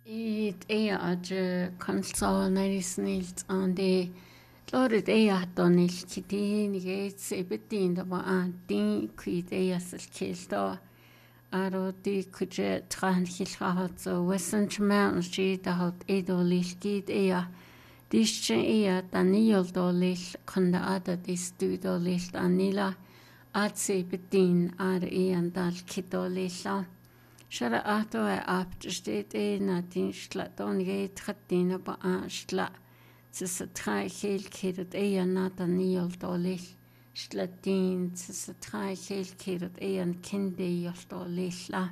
It aja console narisnilt on the Lord ea donil kitin gates a bitin the antin quid ea silkildo aro di kuje tran hilhat so western mountain street the hot edolilkid ea dische ea daniel dolil konda ada dis du dolil anila atse bitin ar ean dal kidolila Shara ato e apt steht na din shlaton ge trattina ba shla sa trai hel kirat e na Daniel dolil shlatin sa trai hel kirat e an kinde yol dolil la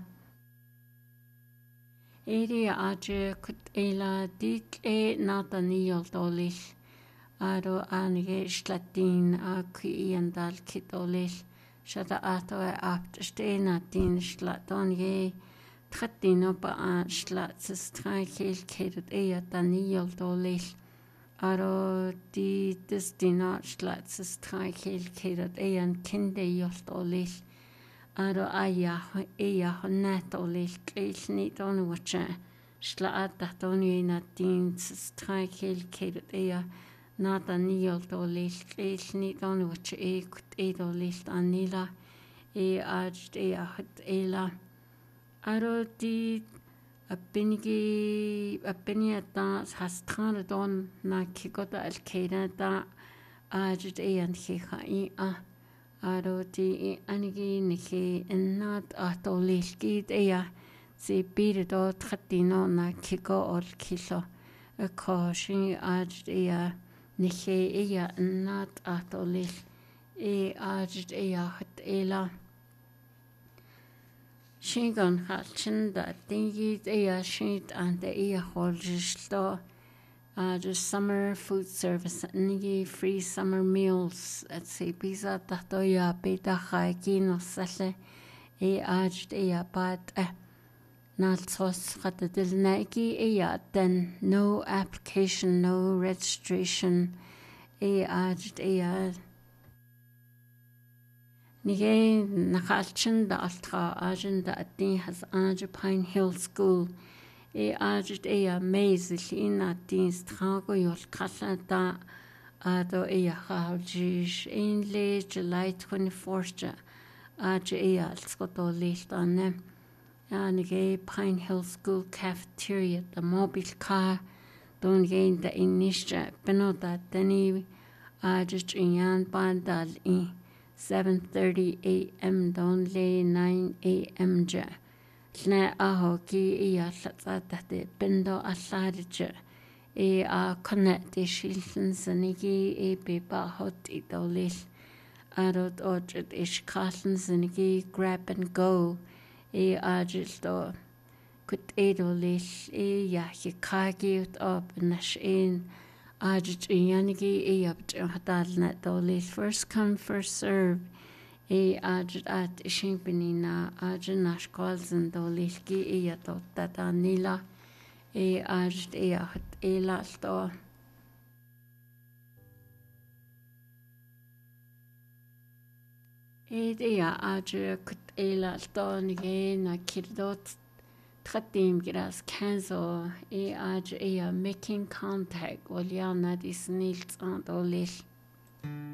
Eri aje kut ela dit e na Daniel dolil aro anige shlatin a ki an dal kidolil Shada ato e apt steht na din shlaton ge Tratino ba slats trail kedet e Daniel dolil aro di destina slats trail kedet e an kinde yol dolil aro aya e net dolil kleil don wacha slat datoni na din trail kedet e na Daniel dolil kleil don wacha e kut e dolil anila e aj e hat ela Aro di abenia da hastrana don na kigota alkeda da ajit e an i a aro di anigi niki innat atolilgid e a se bide do tratino na kigo ol kilo a koshi ajit e a niki e a innat atolil e ajit e a hat ela Shingon halchin da dingi ea shit and the ea holjisto the summer food service nigi free summer meals at say pizza tatoya beta haikino sale e aj ea bat nalsos ratadil nagi ea then no application no registration e aj ea Nige nakalchin da altra ajin da atin has aja Pine Hill School e ajit e a mezil ina din strago yol kalla da ado e a haljish in le July 24th aja e a skoto lichtane nige Pine Hill School cafeteria the mobile car don gain da inisha benoda dani ajit inyan bandal in 7:30 a.m. don le 9 a.m. ja. Lna aho ki ia llatsatahte bendo allarja e a connect e shilten sanigi e beba hot I dolil arot ojit ish kalten sanigi grab and go e ajil do kut e dolil e ya kagi ut op nash in Ajit yanigi e abt hadalna dolil first come first serve e ajit at shimpinina ajin nashkolzen dolil ki e atot tatanila e ajit e ahat e lalto e ajit kut e lalto nige na kirdot Trattim gras cancel e aj e making contact wal ya na dis nils and olil